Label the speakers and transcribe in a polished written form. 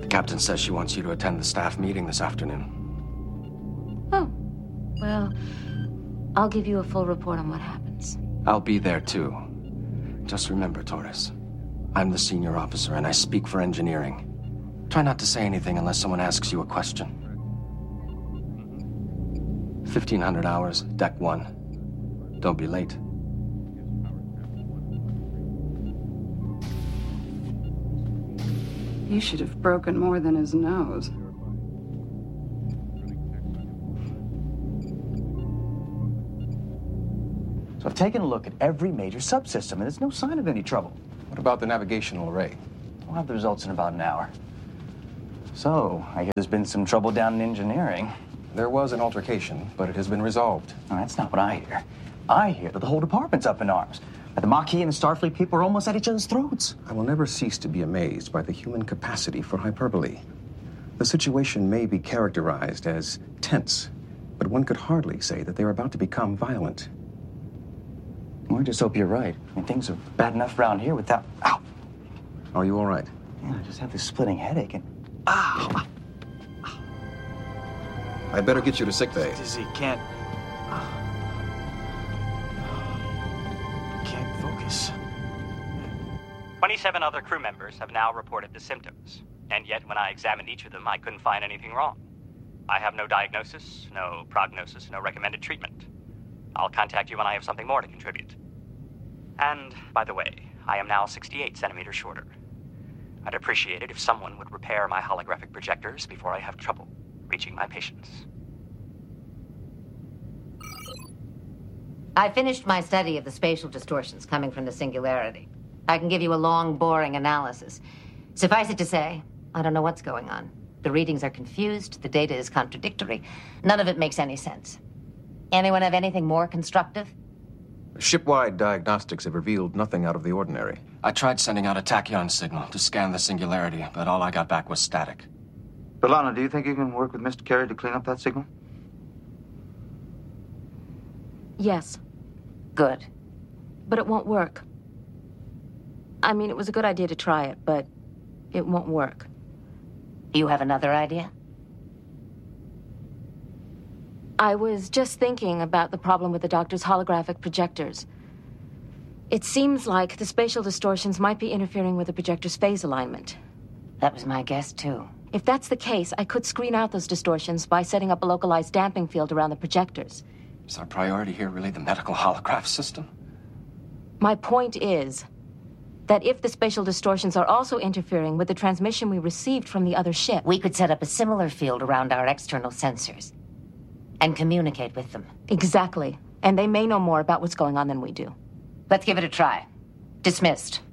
Speaker 1: captain says she wants you to attend the staff meeting this afternoon.
Speaker 2: Oh, well, I'll give you a full report on what happens.
Speaker 1: I'll be there too. Just remember, Torres, I'm the senior officer and I speak for engineering. Try not to say anything unless someone asks you a question. 1500 hours, deck 1. Don't be late.
Speaker 3: He should have broken more than his nose.
Speaker 4: So I've taken a look at every major subsystem, and there's no sign of any trouble.
Speaker 5: What about the navigational array?
Speaker 4: We'll have the results in about an hour. So, I hear there's been some trouble down in engineering.
Speaker 5: There was an altercation, but it has been resolved.
Speaker 4: Oh, that's not what I hear. I hear that the whole department's up in arms. That the Maquis and the Starfleet people are almost at each other's throats.
Speaker 5: I will never cease to be amazed by the human capacity for hyperbole. The situation may be characterized as tense, but one could hardly say that they're about to become violent.
Speaker 4: Well, I just hope you're right. I mean, things are bad enough around here without... Ow!
Speaker 5: Are you all right?
Speaker 4: Yeah, I just have this splitting headache and...
Speaker 5: Ow! I'd better get you to sick bay.
Speaker 4: Dizzy, can't focus.
Speaker 6: 27 other crew members have now reported the symptoms, and yet when I examined each of them, I couldn't find anything wrong. I have no diagnosis, no prognosis, no recommended treatment. I'll contact you when I have something more to contribute. And, by the way, I am now 68 centimeters shorter. I'd appreciate it if someone would repair my holographic projectors before I have trouble reaching my patients.
Speaker 2: I finished my study of the spatial distortions coming from the singularity. I can give you a long, boring analysis. Suffice it to say, I don't know what's going on. The readings are confused, the data is contradictory. None of it makes any sense. Anyone have anything more constructive?
Speaker 5: Shipwide diagnostics have revealed nothing out of the ordinary.
Speaker 1: I tried sending out a tachyon signal to scan the singularity, but all I got back was static.
Speaker 7: B'Elanna, do you think you can work with Mr. Carey to clean up that signal?
Speaker 2: Yes.
Speaker 8: Good.
Speaker 2: But it won't work. I mean, it was a good idea to try it, but it won't work.
Speaker 8: You have another idea?
Speaker 2: I was just thinking about the problem with the doctor's holographic projectors. It seems like the spatial distortions might be interfering with the projector's phase alignment.
Speaker 8: That was my guess, too.
Speaker 2: If that's the case, I could screen out those distortions by setting up a localized damping field around the projectors.
Speaker 1: Is our priority here really the medical holograph system?
Speaker 2: My point is that if the spatial distortions are also interfering with the transmission we received from the other ship...
Speaker 8: We could set up a similar field around our external sensors and communicate with them.
Speaker 2: Exactly. And they may know more about what's going on than we do.
Speaker 8: Let's give it a try. Dismissed.